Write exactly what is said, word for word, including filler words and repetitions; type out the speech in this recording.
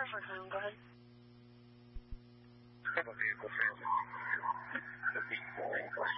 Hartford home, go ahead. Have a vehicle sales.